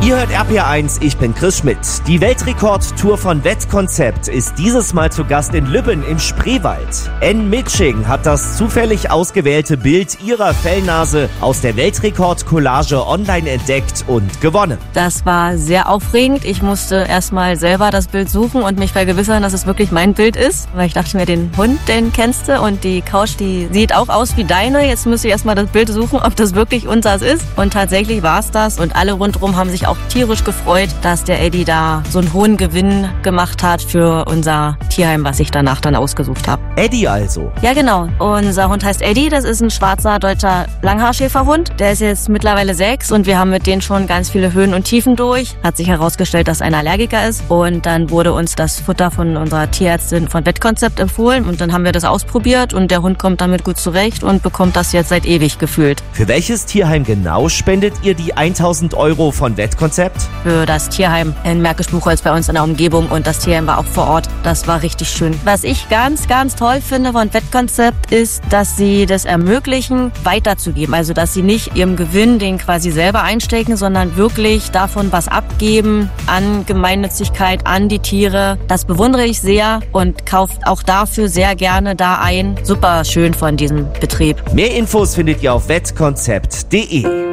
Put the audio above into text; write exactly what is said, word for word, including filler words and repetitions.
Ihr hört R P R eins, ich bin Chris Schmidt. Die Weltrekordtour von Wettkonzept ist dieses Mal zu Gast in Lübben im Spreewald. Ann Mitsching hat das zufällig ausgewählte Bild ihrer Fellnase aus der Weltrekord-Collage online entdeckt und gewonnen. Das war sehr aufregend. Ich musste erstmal selber das Bild suchen und mich vergewissern, dass es wirklich mein Bild ist. Weil ich dachte mir, den Hund, den kennst du und die Couch, die sieht auch aus wie deine. Jetzt müsste ich erstmal das Bild suchen, ob das wirklich unseres ist. Und tatsächlich war es das. Und alle rundherum haben sich auch tierisch gefreut, dass der Eddie da so einen hohen Gewinn gemacht hat für unser Tierheim, was ich danach dann ausgesucht habe. Eddie also? Ja, genau. Unser Hund heißt Eddie. Das ist ein schwarzer deutscher Langhaarschäferhund. Der ist jetzt mittlerweile sechs und wir haben mit denen schon ganz viele Höhen und Tiefen durch. Hat sich herausgestellt, dass ein Allergiker ist. Und dann wurde uns das Futter von unserer Tierärztin von Wettkonzept empfohlen. Und dann haben wir das ausprobiert und der Hund kommt damit gut zurecht und bekommt das jetzt seit ewig gefühlt. Für welches Tierheim genau spendet ihr die tausend Euro von Wettkonzept? Für das Tierheim in Märkisch-Buchholz bei uns in der Umgebung und das Tierheim war auch vor Ort. Das war richtig schön. Was ich ganz, ganz toll finde von Wettkonzept ist, dass sie das ermöglichen, weiterzugeben. Also, dass sie nicht ihrem Gewinn den quasi selber einstecken, sondern wirklich davon was abgeben an Gemeinnützigkeit, an die Tiere. Das bewundere ich sehr und kaufe auch dafür sehr gerne da ein. Super schön von diesem Betrieb. Mehr Infos findet ihr auf wettkonzept punkt de.